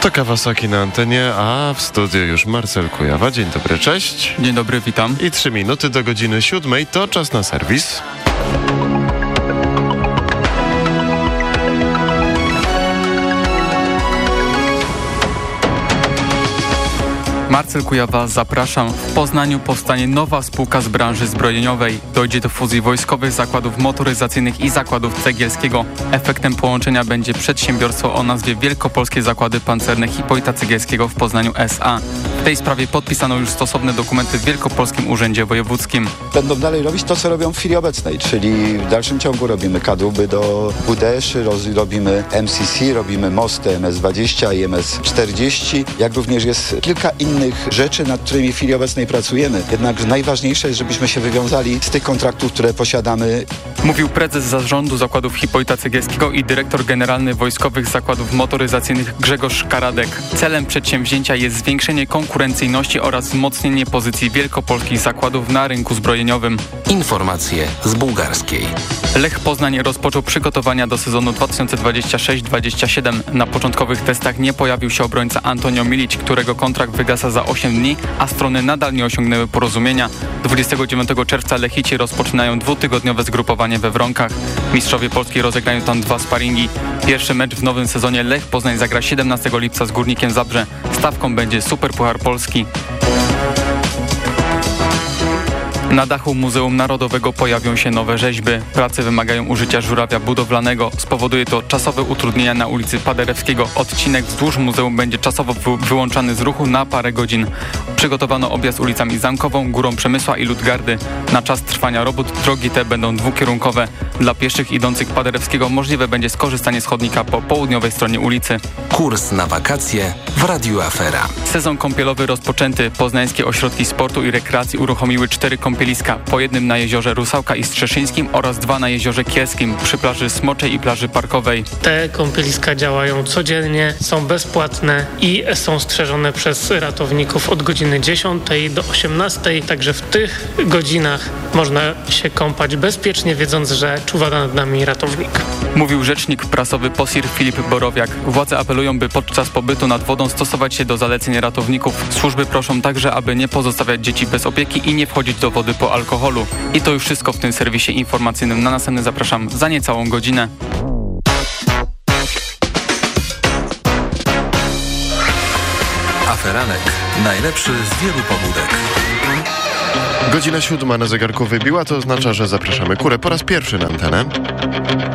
To Kawasaki na antenie, a w studiu już Marcel Kujawa. Dzień dobry, cześć. Dzień dobry, witam. I 3 minuty do godziny 7. To czas na serwis. Marcel Kujawa, zapraszam. W Poznaniu powstanie nowa spółka z branży zbrojeniowej. Dojdzie do fuzji wojskowych zakładów motoryzacyjnych i zakładów cegielskiego. Efektem połączenia będzie przedsiębiorstwo o nazwie Wielkopolskie Zakłady Pancerne Hipoita Cegielskiego w Poznaniu S.A. W tej sprawie podpisano już stosowne dokumenty w Wielkopolskim Urzędzie Wojewódzkim. Będą dalej robić to, co robią w chwili obecnej, czyli w dalszym ciągu robimy kadłuby do WDŻ, robimy MCC, robimy mosty MS-20 i MS-40, jak również jest kilka innych rzeczy, nad którymi w chwili obecnej pracujemy. Jednak najważniejsze jest, żebyśmy się wywiązali z tych kontraktów, które posiadamy. Mówił prezes zarządu zakładów Hipoita Cegielskiego i dyrektor generalny Wojskowych Zakładów Motoryzacyjnych Grzegorz Karadek. Celem przedsięwzięcia jest zwiększenie konkurencyjności oraz wzmocnienie pozycji wielkopolskich zakładów na rynku zbrojeniowym. Informacje z bułgarskiej. Lech Poznań rozpoczął przygotowania do sezonu 2026-27. Na początkowych testach nie pojawił się obrońca Antonio Milić, którego kontrakt wygasa za 8 dni, a strony nadal nie osiągnęły porozumienia. 29 czerwca Lechici rozpoczynają 2-tygodniowe zgrupowanie we Wronkach. Mistrzowie Polski rozegrają tam 2 sparingi. Pierwszy mecz w nowym sezonie Lech Poznań zagra 17 lipca z Górnikiem Zabrze. Stawką będzie Superpuchar Polski. Na dachu Muzeum Narodowego pojawią się nowe rzeźby. Prace wymagają użycia żurawia budowlanego. Spowoduje to czasowe utrudnienia na ulicy Paderewskiego. Odcinek wzdłuż muzeum będzie czasowo wyłączany z ruchu na parę godzin. Przygotowano objazd ulicami Zamkową, Górą Przemysła i Ludgardy. Na czas trwania robót drogi te będą dwukierunkowe. Dla pieszych idących Paderewskiego możliwe będzie skorzystanie z chodnika po południowej stronie ulicy. Kurs na wakacje w Radiu Afera. Sezon kąpielowy rozpoczęty. Poznańskie ośrodki sportu i rekreacji uruchomiły 4 kąpieliska. Po jednym na jeziorze Rusałka i Strzeszyńskim oraz 2 na jeziorze Kielskim przy plaży Smoczej i plaży Parkowej. Te kąpieliska działają codziennie, są bezpłatne i są strzeżone przez ratowników od godziny 10 do 18. Także w tych godzinach można się kąpać bezpiecznie, wiedząc, że czuwa nad nami ratownik. Mówił rzecznik prasowy POSIR Filip Borowiak. Władze apelują, by podczas pobytu nad wodą stosować się do zaleceń ratowników. Służby proszą także, aby nie pozostawiać dzieci bez opieki i nie wchodzić do wody po alkoholu. I to już wszystko w tym serwisie informacyjnym. Na następny zapraszam za niecałą godzinę. Aferanek. Najlepszy z wielu pobudek. Godzina 7 na zegarku wybiła, to oznacza, że zapraszamy Kurę po raz pierwszy na antenę.